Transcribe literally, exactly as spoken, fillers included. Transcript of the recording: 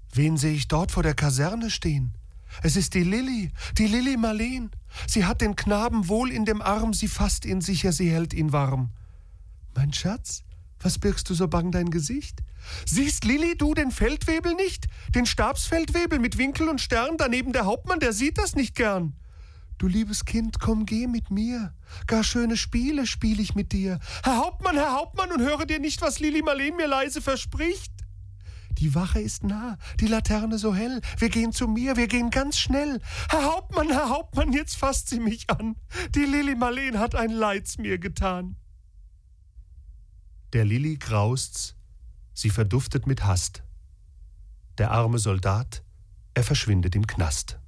Wen sehe ich dort vor der Kaserne stehen? Es ist die Lilli, die Lilli Marleen. Sie hat den Knaben wohl in dem Arm, sie fasst ihn sicher, sie hält ihn warm. Mein Schatz, was birgst du so bang dein Gesicht? Siehst, Lilli, du den Feldwebel nicht? Den Stabsfeldwebel mit Winkel und Stern, daneben der Hauptmann, der sieht das nicht gern. Du liebes Kind, komm, geh mit mir. Gar schöne Spiele spiel ich mit dir. Herr Hauptmann, Herr Hauptmann, und höre dir nicht, was Lilli Marleen mir leise verspricht. Die Wache ist nah, die Laterne so hell. Wir gehen zu mir, wir gehen ganz schnell. Herr Hauptmann, Herr Hauptmann, jetzt fasst sie mich an. Die Lilli Marleen hat ein Leids mir getan. Der Lilli graust's, sie verduftet mit Hast. Der arme Soldat, er verschwindet im Knast.